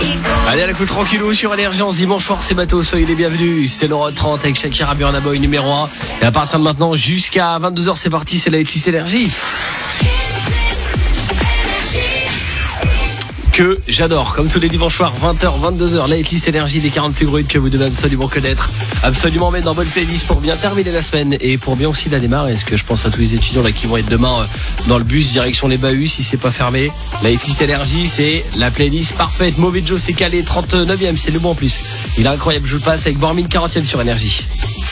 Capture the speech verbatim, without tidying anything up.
Allez, à la coup tranquillou sur Énergie en ce dimanche soir, c'est bateau, soyez les bienvenus. C'était l'Euro trente avec Shakira, Burna Boy numéro un. Et à partir de maintenant jusqu'à vingt-deux heures, c'est parti, c'est la Hitlist Énergie. Que j'adore, comme tous les dimanches soirs, vingt heures, vingt-deux heures, la Hitlist Énergie des quarante plus brutes que vous devez absolument connaître, absolument mettre dans bonne playlist pour bien terminer la semaine et pour bien aussi la démarrer. Est-ce que je pense à tous les étudiants là qui vont être demain euh, dans le bus direction les Bahuts si c'est pas fermé. La Hitlist Énergie, c'est la playlist parfaite. Mauvais Joe, c'est calé, trente-neuvième, c'est le bon en plus. Il est incroyable, je le passe avec Bormin quarantième sur Énergie.